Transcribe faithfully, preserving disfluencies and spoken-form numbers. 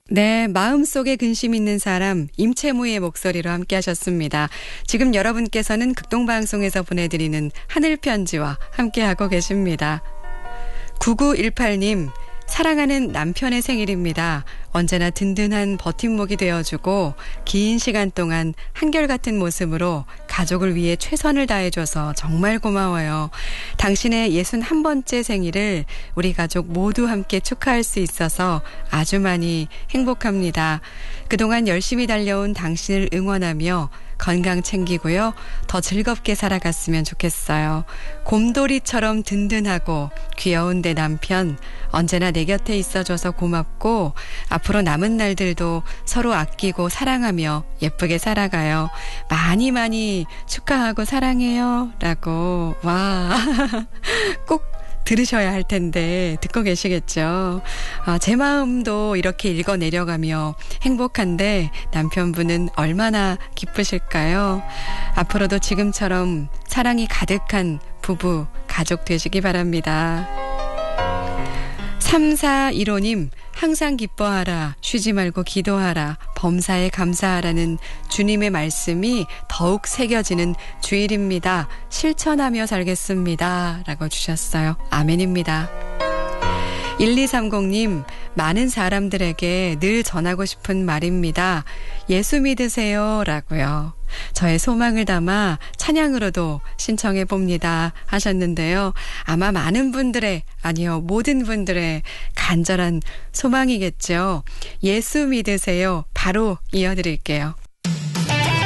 네, 마음속에 근심 있는 사람 임채무의 목소리로 함께 하셨습니다. 지금 여러분께서는 극동방송에서 보내드리는 하늘편지와 함께하고 계십니다. 구구일팔 님, 사랑하는 남편의 생일입니다. 언제나 든든한 버팀목이 되어주고 긴 시간 동안 한결같은 모습으로 가족을 위해 최선을 다해줘서 정말 고마워요. 당신의 예순한 번째 생일을 우리 가족 모두 함께 축하할 수 있어서 아주 많이 행복합니다. 그동안 열심히 달려온 당신을 응원하며 건강 챙기고요. 더 즐겁게 살아갔으면 좋겠어요. 곰돌이처럼 든든하고 귀여운 내 남편 언제나 내 곁에 있어줘서 고맙고 앞으로 남은 날들도 서로 아끼고 사랑하며 예쁘게 살아가요. 많이 많이 축하하고 사랑해요. 라고 와 꼭 들으셔야 할 텐데 듣고 계시겠죠. 아, 제 마음도 이렇게 읽어내려가며 행복한데 남편분은 얼마나 기쁘실까요? 앞으로도 지금처럼 사랑이 가득한 부부, 가족 되시기 바랍니다. 삼사일오 님, 항상 기뻐하라, 쉬지 말고 기도하라, 범사에 감사하라는 주님의 말씀이 더욱 새겨지는 주일입니다. 실천하며 살겠습니다. 라고 주셨어요. 아멘입니다. 일이삼공 님, 많은 사람들에게 늘 전하고 싶은 말입니다. 예수 믿으세요. 라고요. 저의 소망을 담아 찬양으로도 신청해 봅니다 하셨는데요. 아마 많은 분들의, 아니요, 모든 분들의 간절한 소망이겠죠. 예수 믿으세요. 바로 이어드릴게요.